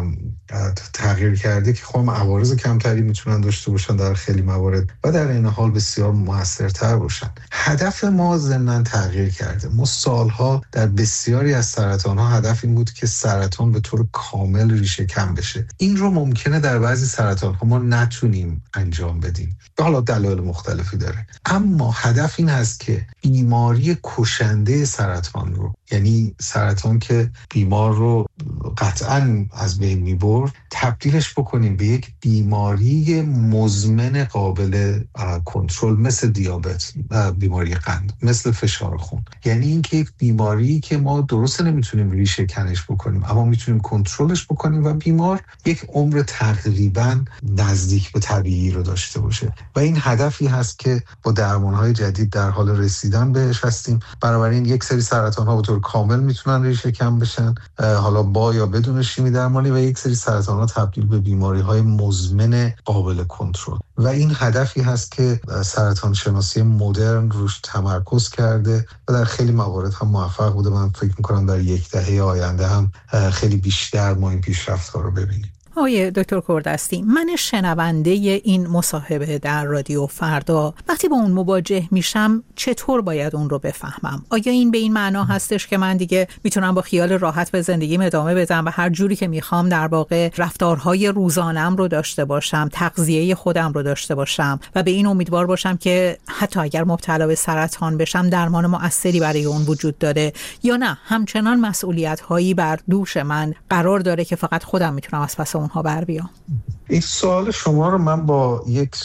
تغییر کرده که خب عوارض کمتری میتونن داشته باشن در خیلی موارد و در این حال بسیار موثرتر باشن. هدف ما ضمن تغییر کرده. ما سالها در بسیاری از سرطان‌ها هدف این بود که سرطان به طور کامل ریشه کم بشه. این رو ممکنه در بعضی سرطان‌ها ما نتونیم انجام بدیم، حالا دلایل مختلفی داره، اما هدف این هست که بیماری کشنده سرطان رو، یعنی سرطان که بیمار رو قطعاً از بین بین میبرد تبدیلش بکنیم به یک بیماری مزمن قابل کنترل، مثل دیابت، بیماری قند، مثل فشار خون. یعنی اینکه یک بیماری که ما درست نمیتونیم ریشه کنش بکنیم اما میتونیم کنترلش بکنیم و بیمار یک عمر تقریبا نزدیک به طبیعی رو داشته باشه و این هدفی هست که با درمان‌های جدید در حال رسیدن بهش هستیم. بنابراین یک سری سرطان‌ها به طور کامل میتونن ریشه کن بشن، حالا با یا بدون شیمی درمانی، و یک سری سرطان‌ها تبدیل به بیماری‌های مزمن قابل کنترل. و این هدفی هست که سرطان شناسی مدرن روش تمرکز کرده و در خیلی موارد هم موفق بوده. من فکر می‌کنم در یک دهه آینده هم خیلی بیشتر ما این پیشرفت‌ها رو ببینیم. آقای دکتر کوردستی، من شنونده این مصاحبه در رادیو فردا وقتی با اون مواجه میشم چطور باید اون رو بفهمم؟ آیا این به این معنا هستش که من دیگه میتونم با خیال راحت به زندگیم ادامه بدم و هر جوری که میخوام در واقع رفتارهای روزانه‌ام رو داشته باشم، تغذیه خودم رو داشته باشم و به این امیدوار باشم که حتی اگر مبتلا به سرطان بشم درمان مؤثری برای اون وجود داره، یا نه مسئولیت مسئولیت‌هایی بر دوش من قرار داره که فقط خودم میتونم از پس اونها بر بیام؟ این سوال شما رو من با یک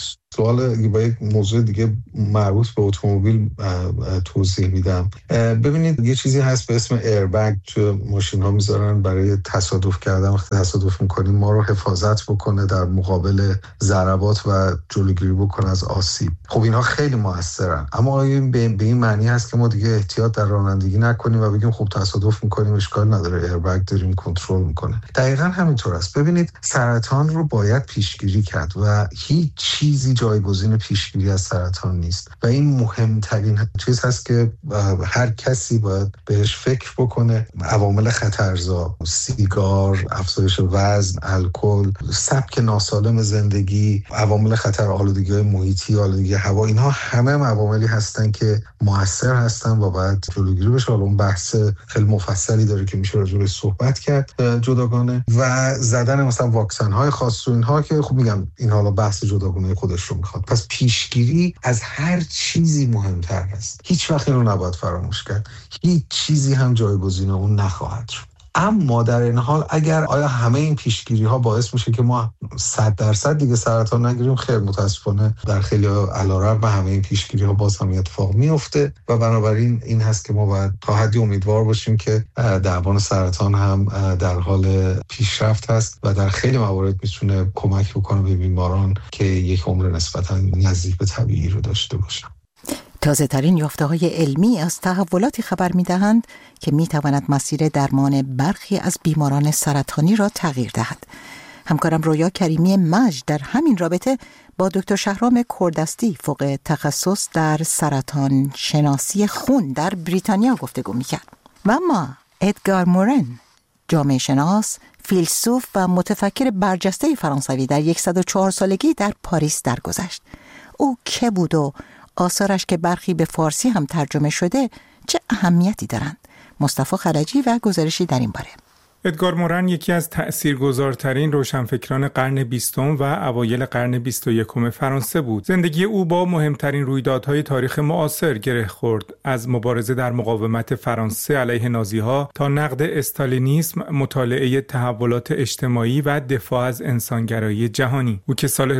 موضوع دیگه مربوط به اتومبیل توضیح میدم. ببینید یه چیزی هست به اسم ایربگ تو ماشین ها میذارن برای تصادف کردن. وقتی تصادف میکنیم ما رو حفاظت بکنه در مقابل ضربات و جلوگیری بکنه از آسیب. خب اینها خیلی موثرن، اما به این معنی هست که ما دیگه احتیاط در رانندگی نکنیم و بگیم خب تصادف میکنیم اشکال نداره، ایربگ داریم کنترل میکنه. دقیقاً همینطور است. ببینید سرطان رو باید پیشگیری کرد و هیچ چیزی جایگزین پیشگیری از سرطان نیست و این مهمترین چیز هست که هر کسی باید بهش فکر بکنه. عوامل خطرزا، سیگار، افزایش وزن، الکل، سبک ناسالم زندگی، عوامل خطر آلودگی محیطی، آلودگی هوا، اینها همه عواملی هستن که مؤثر هستن و باید جلوگیری بشه. حالا اون بحث خیلی مفصلی داره که میشه راجع بهش صحبت کرد جداگانه، و زدن مثلا واکسن های خاص و اینها که خب میگم این حالا بحث جداگانه خودش رو میخواد. پس پیشگیری از هر چیزی مهمتر است. هیچ وقت این رو نباید فراموش کرد. هیچ چیزی هم جایگزین اون نخواهد شد. اما در این حال اگر آیا همه این پیشگیری ها باعث میشه که ما 100% دیگه سرطان نگیریم؟ خیر، متاسفانه در خیلی علیرغم همه این پیشگیری ها باز هم اتفاق میفته و بنابراین این هست که ما باید تا حدی امیدوار باشیم که درمان سرطان هم در حال پیشرفت هست و در خیلی موارد میتونه کمک بکنه به بیماران که یک عمر نسبتا نزدیک به طبیعی رو داشته باشن. تازه ترین یافته‌های علمی از تحولاتی خبر می‌دهند که می‌تواند مسیر درمان برخی از بیماران سرطانی را تغییر دهد. همکارم رویا کریمی مجد در همین رابطه با دکتر شهرام کوردستی فوق تخصص در سرطان شناسی خون در بریتانیا گفتگو می‌کرد. و اما ادگار مورن، جامعه شناس، فیلسوف و متفکر برجسته فرانسوی در 104 سالگی در پاریس درگذشت. او که بود و آثارش که برخی به فارسی هم ترجمه شده چه اهمیتی دارند؟ مصطفی خلجی و گزارشی در این باره. ادگار مورن یکی از تأثیرگذارترین روشنفکران قرن 20 و اوایل قرن 21 فرانسه بود. زندگی او با مهمترین رویدادهای تاریخ معاصر گره خورد، از مبارزه در مقاومت فرانسه علیه نازیها تا نقد استالینیسم، مطالعه تحولات اجتماعی و دفاع از انسانگرایی جهانی. او که سال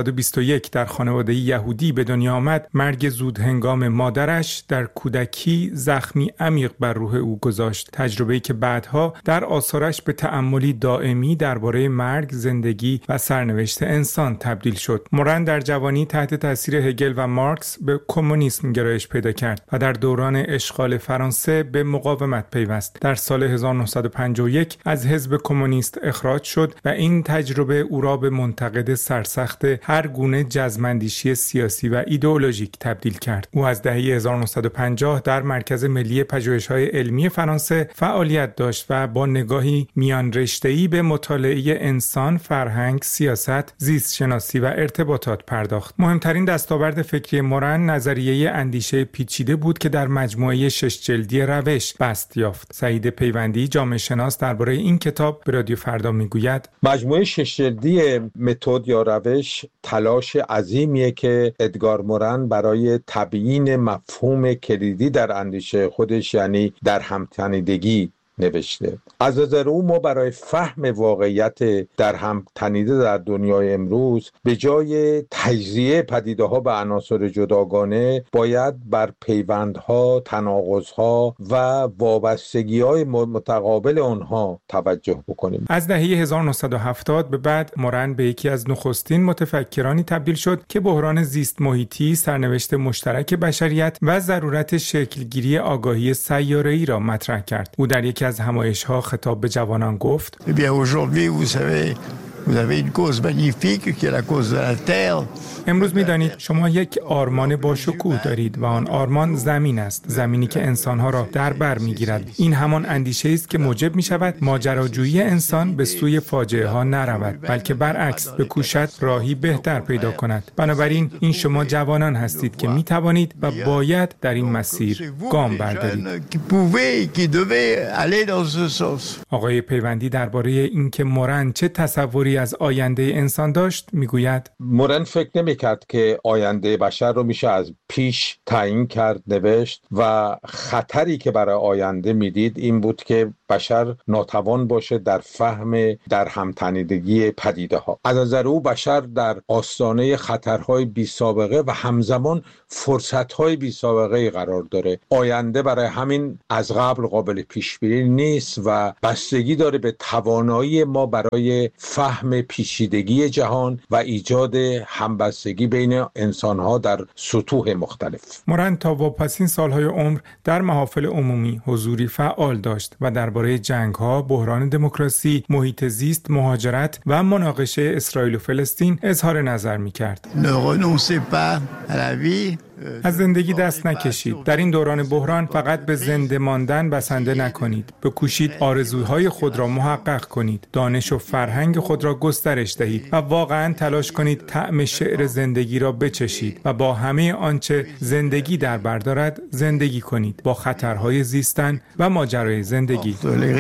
1921 در خانواده یهودی به دنیا آمد، مرگ زود هنگام مادرش در کودکی زخمی عمیق بر روح او گذاشت، تجربه‌ای که بعدها در آثارش به تأملی دائمی درباره مرگ، زندگی و سرنوشت انسان تبدیل شد. مورن در جوانی تحت تاثیر هگل و مارکس به کمونیسم گرایش پیدا کرد و در دوران اشغال فرانسه به مقاومت پیوست. در سال 1951 از حزب کمونیست اخراج شد و این تجربه او را به منتقد سرسخت هر گونه جزم‌اندیشی سیاسی و ایدئولوژیک تبدیل کرد. او از دهه 1950 در مرکز ملی پژوهش‌های علمی فرانسه فعالیت داشت و با نگاهی میان رشته‌ای به مطالعه انسان، فرهنگ، سیاست، زیست شناسی و ارتباطات پرداخت. مهمترین دستاورد فکری مورن نظریه اندیشه پیچیده بود که در مجموعه 6 جلدی روش بست یافت. سعید پیوندی، جامعه شناس، درباره این کتاب به رادیو فردا میگوید: مجموعه 6 جلدی متد یا روش تلاش عظیمیه که ادگار مورن برای تبیین مفهوم کلیدی در اندیشه خودش، یعنی در همتنیدگی، نوشته. از نظر او ما برای فهم واقعیت در هم تنیده در دنیای امروز به جای تجزیه پدیده‌ها به عناصر جداگانه باید بر پیوندها، تناقض‌ها و وابستگی‌های متقابل آنها توجه بکنیم. از دهه 1970 به بعد مورن به یکی از نخستین متفکرانی تبدیل شد که بحران زیست محیطی، سرنوشت مشترک بشریت و ضرورت شکلگیری آگاهی سیاره‌ای را مطرح کرد. او در یکی از همایش‌ها خطاب به جوانان گفت: امروز می‌دانید شما یک آرمان باشکوه دارید و آن آرمان زمین است، زمینی که انسان‌ها را در بر می‌گیرد. این همان اندیشه‌ای است که موجب می‌شود ماجراجویی انسان به سوی فاجعه‌ها نرود، بلکه برعکس بکوشد راهی بهتر پیدا کند. بنابراین این شما جوانان هستید که می‌توانید و باید در این مسیر گام بردارید. آقای پیوندی درباره اینکه مورن چه تصوری از آینده انسان داشت میگوید: مورن فکر نمی‌کرد که آینده بشر رو میشه از پیش تعیین کرد، نوشت، و خطری که برای آینده میدید این بود که بشر ناتوان باشه در فهم در همتنیدگی پدیده ها. از نظر او بشر در آستانه خطرهای بی سابقه و همزمان فرصتهای بی سابقه قرار داره. آینده برای همین از قبل قابل پیش بینی نیست و بستگی داره به توانایی ما برای فهم پیچیدگی جهان و ایجاد همبستگی بین انسانها در سطوح مختلف. مورن تا واپسین سالهای عمر در محافل عمومی حضوری فعال داشت و درباره جنگ‌ها، بحران دموکراسی، محیط زیست، مهاجرت و مناقشه اسرائیل و فلسطین اظهار نظر می‌کرد. از زندگی دست نکشید. در این دوران بحران فقط به زنده ماندن بسنده نکنید. بکوشید آرزوهای خود را محقق کنید. دانش و فرهنگ خود را گسترش دهید و واقعاً تلاش کنید طعم شعر زندگی را بچشید و با همه آنچه زندگی در بر دارد زندگی کنید. با خطرهای زیستن و ماجرای زندگی.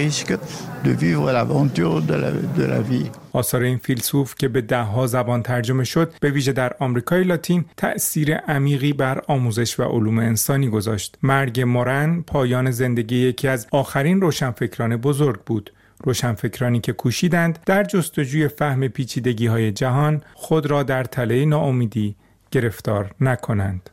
آثار این فیلسوف که به ده‌ها زبان ترجمه شد، به ویژه در آمریکای لاتین، تأثیر عمیقی بر آموزش و علوم انسانی گذاشت. مرگ مورن پایان زندگی یکی از آخرین روشنفکران بزرگ بود. روشنفکرانی که کوشیدند در جستجوی فهم پیچیدگی‌های جهان خود را در تله ناامیدی گرفتار نکنند.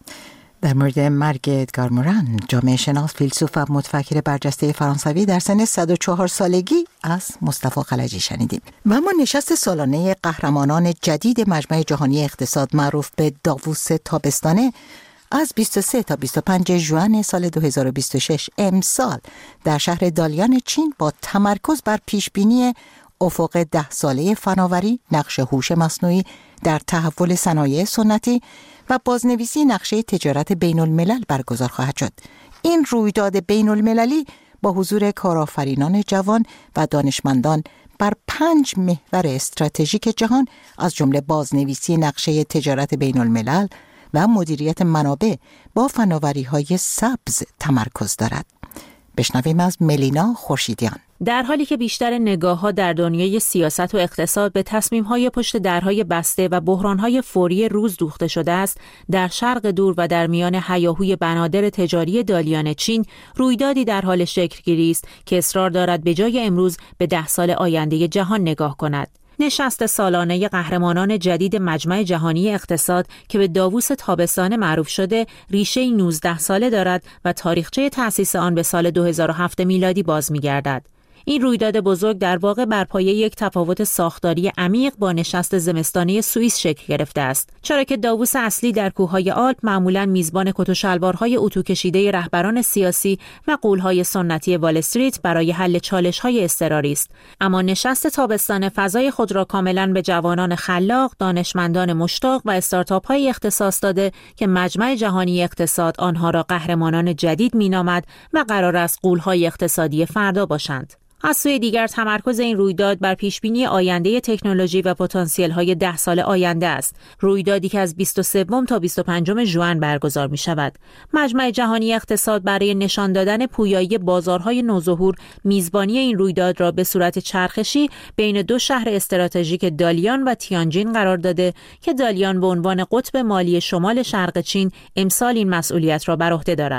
در مورد مرگ ادگار مورن، جامعه شناس، فیلسوف و متفکر برجسته فرانسوی در سن 104 سالگی از مصطفی خلجی شنیدیم. و اما نشست سالانه قهرمانان جدید مجمع جهانی اقتصاد معروف به داووس تابستانه از 23 تا 25 ژوئن سال 2026 امسال در شهر دالیان چین با تمرکز بر پیشبینی افق 10 ساله فناوری، نقش هوش مصنوعی در تحول صنایع سنتی و بازنویسی نقشه تجارت بین الملل برگزار خواهد شد. این رویداد بین المللی با حضور کارآفرینان جوان و دانشمندان بر 5 محور استراتژیک جهان از جمله بازنویسی نقشه تجارت بین الملل و مدیریت منابع با فناوری‌های سبز تمرکز دارد. بشنویم از ملینا خورشیدیان. در حالی که بیشتر نگاه‌ها در دنیای سیاست و اقتصاد به تصمیم‌های پشت درهای بسته و بحران‌های فوری روز دوخته شده است، در شرق دور و در میان هیاهوی بنادر تجاری دالیان چین رویدادی در حال شکل‌گیری است که اصرار دارد به جای امروز به 10 سال آینده جهان نگاه کند. نشست سالانه قهرمانان جدید مجمع جهانی اقتصاد که به داووس تابستانه معروف شده، ریشه 19 ساله دارد و تاریخچه تأسیس آن به سال 2007 میلادی باز می‌گردد. این رویداد بزرگ در واقع بر پایه یک تفاوت ساختاری عمیق با نشست زمستانه سوئیس شکل گرفته است، چرا که داووس اصلی در کوههای آلپ معمولاً میزبان کت و شلوارهای اتو کشیده رهبران سیاسی و غول‌های سنتی وال استریت برای حل چالش‌های اضطراری است، اما نشست تابستانه فضای خود را کاملاً به جوانان خلاق، دانشمندان مشتاق و استارتاپ‌های اختصاص داده که مجمع جهانی اقتصاد آنها را قهرمانان جدید می‌نامد و قرار است غول‌های اقتصادی فردا باشند. از سوی دیگر تمرکز این رویداد بر پیشبینی آینده تکنولوژی و پتانسیل‌های 10 سال آینده است. رویدادی که از 23 تا 25 ژوئن برگزار می‌شود. مجمع جهانی اقتصاد برای نشان دادن پویایی بازارهای نوظهور میزبانی این رویداد را به صورت چرخشی بین 2 شهر استراتژیک دالیان و تیانجین قرار داده که دالیان به عنوان قطب مالی شمال شرق چین امسال این مسئولیت را بر عهده دارد.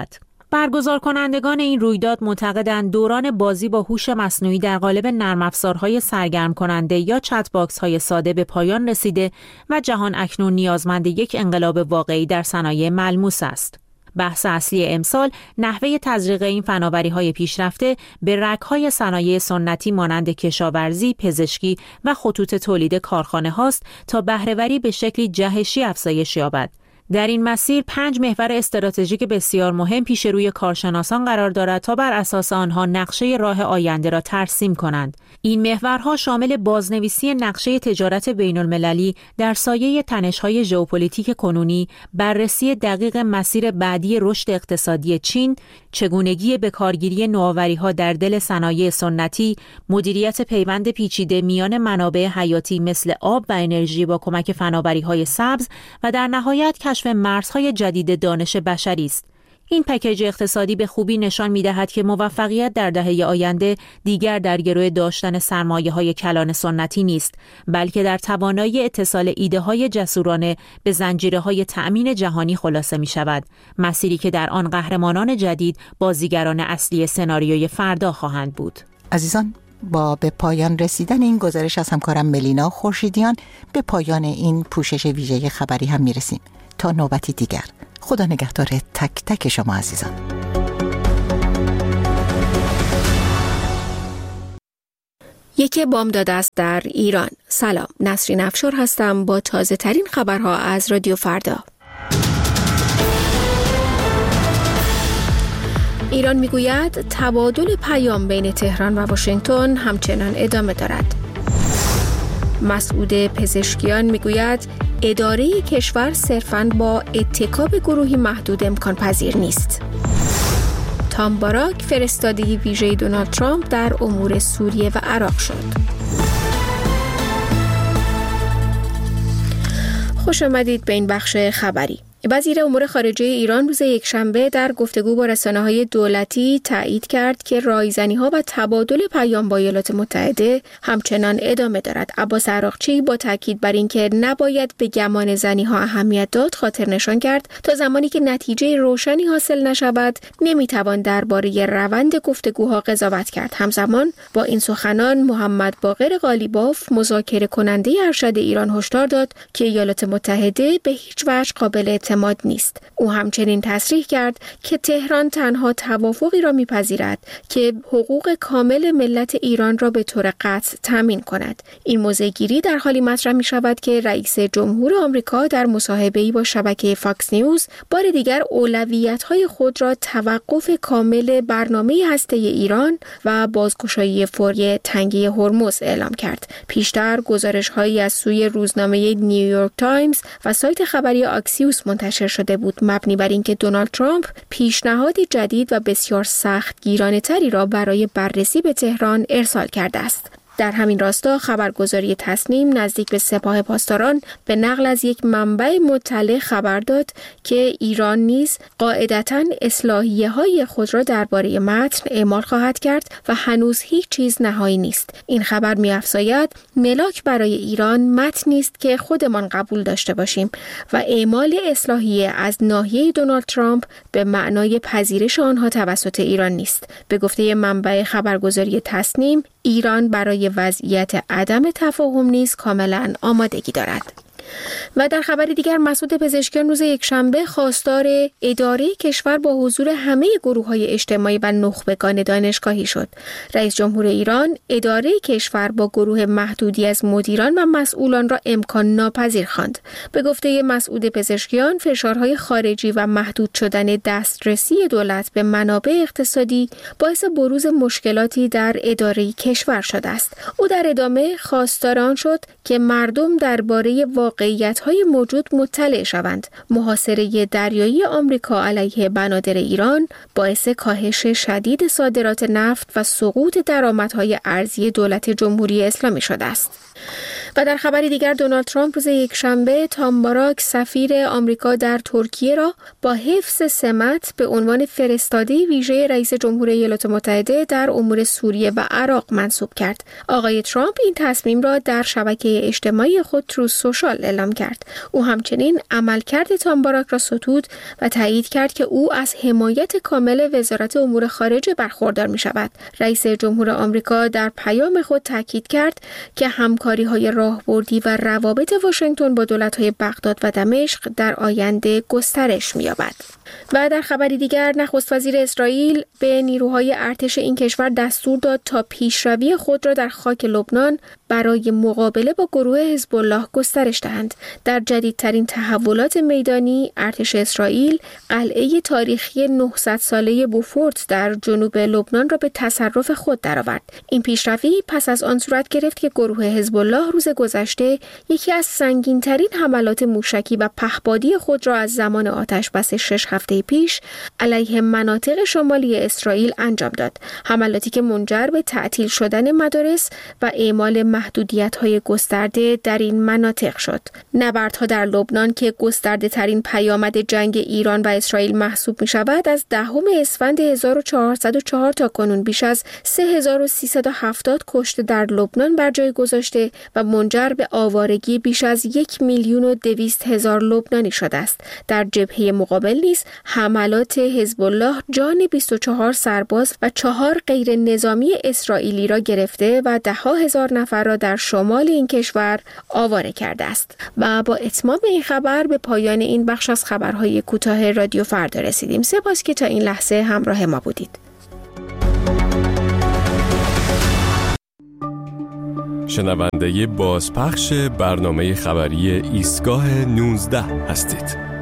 برگزار کنندگان این رویداد معتقدند دوران بازی با هوش مصنوعی در قالب نرم افزارهای سرگرم کننده یا چت باکس های ساده به پایان رسیده و جهان اکنون نیازمند یک انقلاب واقعی در صنایع ملموس است. بحث اصلی امسال نحوه تزریق این فناوری‌های پیشرفته به رگ‌های صنایع سنتی مانند کشاورزی، پزشکی و خطوط تولید کارخانه هاست تا بهره‌وری به شکلی جهشی افزایش یابد. در این مسیر 5 محور استراتژیک بسیار مهم پیش روی کارشناسان قرار دارد تا بر اساس آنها نقشه راه آینده را ترسیم کنند. این محورها شامل بازنویسی نقشه تجارت بین‌المللی در سایه تنش‌های ژئوپلیتیک کنونی، بررسی دقیق مسیر بعدی رشد اقتصادی چین، چگونگی بکارگیری نوآوری‌ها در دل صنایع سنتی، مدیریت پیوند پیچیده میان منابع حیاتی مثل آب و انرژی با کمک فناوری‌های سبز و در نهایت کشف مرزهای جدید دانش بشری است. این پکیج اقتصادی به خوبی نشان می‌دهد که موفقیت در دهه آینده دیگر در گروه داشتن سرمایه‌های کلان سنتی نیست، بلکه در توانایی اتصال ایده‌های جسورانه به زنجیره‌های تأمین جهانی خلاصه می‌شود، مسیری که در آن قهرمانان جدید بازیگران اصلی سناریوی فردا خواهند بود. عزیزان، با به پایان رسیدن این گزارش از همکارم ملینا خورشیدیان به پایان این پوشش ویژه خبری هم می‌رسیم. تا نوبتی دیگر، خدا نگهدار تک تک شما عزیزان. یک بامداد است در ایران. سلام، نسرین افشار هستم با تازه ترین خبرها از رادیو فردا. ایران میگوید تبادل پیام بین تهران و واشنگتن همچنان ادامه دارد. مسعود پزشکیان میگوید اداره کشور صرفاً با اتکا به گروهی محدود امکان پذیر نیست. تام باراک فرستادگی ویژه دونالد ترامپ در امور سوریه و عراق شد. خوش آمدید به این بخش خبری. وزیر امور خارجه ایران روز یکشنبه در گفتگو با رسانه‌های دولتی تایید کرد که رایزنی‌ها و تبادل پیام با ایالات متحده همچنان ادامه دارد. عباس عراقچی با تاکید بر اینکه نباید به گمان زنی‌ها اهمیت داد خاطر نشان کرد تا زمانی که نتیجه روشنی حاصل نشود نمی‌توان درباره روند گفتگوها قضاوت کرد. همزمان با این سخنان محمد باقر قالیباف مذاکره کننده ارشد ایران هشدار داد که ایالات متحده به هیچ وجه قابل اعتماد نیست. او همچنین تصریح کرد که تهران تنها توافقی را میپذیرد که حقوق کامل ملت ایران را به طور قطع تامین کند. این موضع‌گیری در حالی مطرح می شود که رئیس جمهور آمریکا در مصاحبه‌ای با شبکه فاکس نیوز بار دیگر اولویت‌های خود را توقف کامل برنامه هسته‌ای ایران و بازگشایی فوری تنگه هرمز اعلام کرد. پیشتر گزارش‌هایی از سوی روزنامه نیویورک تایمز و سایت خبری آکسیوس منتشر شده بود مبنی بر اینکه دونالد ترامپ پیشنهادی جدید و بسیار سختگیرانه‌تری را برای بررسی به تهران ارسال کرده است. در همین راستا خبرگزاری تصنیم نزدیک به سپاه پاسداران به نقل از یک منبع مطلع خبر داد که ایران نیز قاعدتاً اصلاحیه‌های خود را درباره متن اعمال خواهد کرد و هنوز هیچ چیز نهایی نیست. این خبر می‌افزاید ملاک برای ایران متنی است که خودمان قبول داشته باشیم و اعمال اصلاحیه از ناحیه دونالد ترامپ به معنای پذیرش آنها توسط ایران نیست. به گفته منبع خبرگزاری تصنیم ایران برای وضعیت عدم تفاهم نیز کاملا آمادگی دارد. و در خبر دیگر مسعود پزشکیان روز یکشنبه خواستار اداره کشور با حضور همه گروه‌های اجتماعی و نخبگان دانشگاهی شد. رئیس جمهور ایران اداره کشور با گروه محدودی از مدیران و مسئولان را امکان ناپذیر خواند. به گفته مسعود پزشکیان فشارهای خارجی و محدود شدن دسترسی دولت به منابع اقتصادی باعث بروز مشکلاتی در اداره کشور شده است. او در ادامه خواستار آن شد که مردم درباره واقعیت‌های موجود مطلع شوند. محاصره دریایی آمریکا علیه بنادر ایران باعث کاهش شدید صادرات نفت و سقوط درآمدهای ارزی دولت جمهوری اسلامی شده است. و در خبری دیگر دونالد ترامپ روز یکشنبه تام باراک سفیر آمریکا در ترکیه را با حفظ سمت به عنوان فرستاده ویژه رئیس جمهوری ایالات متحده در امور سوریه و عراق منصوب کرد. آقای ترامپ این تصمیم را در شبکه اجتماعی خود تروث سوشال اعلام کرد. او همچنین عملکرد تام باراک را ستود و تایید کرد که او از حمایت کامل وزارت امور خارجه برخوردار می شود. رئیس جمهور آمریکا در پیام خود تاکید کرد که همکاری‌های راهبردی و روابط واشنگتن با دولت‌های بغداد و دمشق در آینده گسترش می‌یابد. و در خبری دیگر نخست وزیر اسرائیل به نیروهای ارتش این کشور دستور داد تا پیشروی خود را در خاک لبنان برای مقابله با گروه حزب الله گسترش دهند. در جدیدترین تحولات میدانی، ارتش اسرائیل قلعه تاریخی 900 ساله بوفورت در جنوب لبنان را به تصرف خود درآورد. این پیشروی پس از آن صورت گرفت که گروه حزب الله روز گذشته یکی از سنگین‌ترین حملات موشکی و پهپادی خود را از زمان آتش‌بس 6 هفته پیش علیه مناطق شمالی اسرائیل انجام داد. حملاتی که منجر به تعطیل شدن مدارس و اعمال محدودیت‌های گسترده در این مناطق شد. نبردها در لبنان که گسترده ترین پیامد جنگ ایران و اسرائیل محسوب می شود، از 10 اسفند 1404 تا کنون بیش از 3370 کشته در لبنان بر جای گذاشته و منجر به آوارگی بیش از 1,200,000 لبنانی شده است. در جبهه مقابل نیز حملات حزب الله جان 24 سرباز و 4 غیر نظامی اسرائیلی را گرفته و 10,000 نفر را در شمال این کشور آواره کرده است. و با اتمام این خبر به پایان این بخش از خبرهای کوتاه رادیو فردا رسیدیم. سپاس که تا این لحظه همراه ما بودید. شنونده بازپخش برنامه خبری ایستگاه 19 هستید.